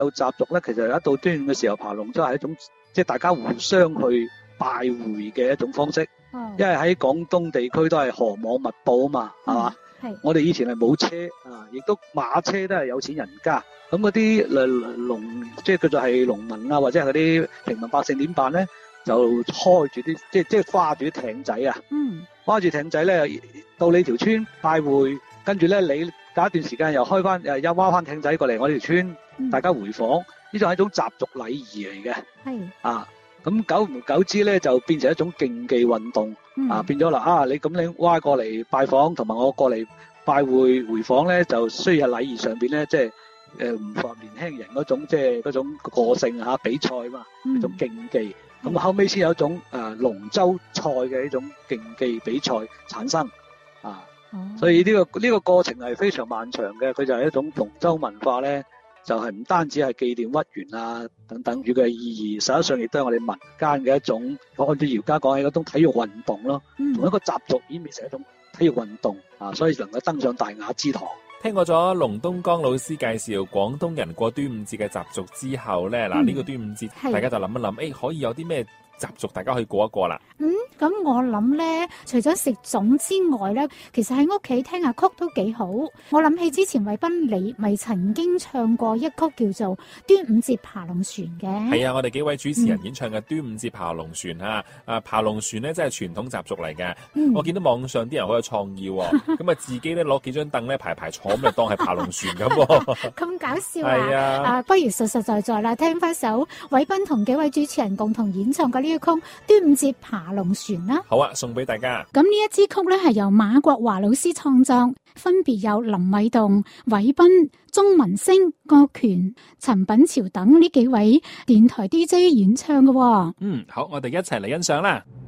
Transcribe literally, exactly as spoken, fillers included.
有習俗咧，其實一到端午嘅時候爬龍舟係一種即係大家互相去拜會嘅一種方式。 哦， 因為喺廣東地區都係河網密佈啊嘛，係嘛？ 係。 我哋以前係冇車啊，亦都馬車都係有錢人家。咁嗰啲誒農即係叫做係農民啊，或者係嗰啲平民百姓點辦咧？就開住啲即係即係揸住啲艇仔啊， 嗯， 揸住艇仔咧到你條村拜會，跟住咧你隔一段時間又開翻誒又挖翻艇仔過嚟我哋條村， 嗯， 大家回訪，呢種係一種習俗禮儀嚟嘅。 係啊，咁久唔久之咧就變成一種競技運動， 嗯， 啊變咗啦啊！你咁你挖過嚟拜訪，同埋我過嚟拜會回訪咧，就需要喺禮儀上邊咧，即係誒唔符合年輕人嗰種即係嗰種個性嚇比賽嘛，一種競技。咁後尾先有一種誒龍舟賽嘅一種競技比賽產生，啊，所以呢個呢個過程係非常漫長嘅。佢就係一種龍舟文化咧，就係唔單止係紀念屈原啊等等佢嘅意義，實際上亦都係我哋民間嘅一種，按照姚家講係一種體育運動咯，同一個習俗演變成一種體育運動啊，所以能夠登上大雅之堂。 聽過咗龍東江老師介紹廣東人過端午節嘅習俗之後咧，嗱、嗯、呢、這個端午節大家就諗一諗，誒、欸、可以有啲咩習俗大家可以過一過啦。 嗯，咁我諗咧，除咗食粽之外咧，其實喺屋企聽下曲都幾好。我諗起之前韋斌你咪曾經唱過一曲叫做《端午節爬龍船》嘅。 係啊，我哋幾位主持人演唱嘅《端午節爬龍船》啊，啊爬龍船咧真係傳統習俗嚟嘅、嗯。我見到網上啲人好有創意喎，咁啊自己咧攞幾張凳咧排排坐，咁就當係爬龍船咁喎。 咁搞笑啊！ 係啊， 啊不如實實在在啦，聽翻首韋斌同幾位主持人共同演唱嘅呢個曲《端午節爬龍船》啦。 好啊，送俾大家。 咁呢一支曲咧係由馬國華老師創作，分別有林偉棟、韋斌、鐘文星、郭權、陳品潮等呢幾位電台 D J 演唱嘅。嗯， 好，我哋一齊嚟欣賞啦。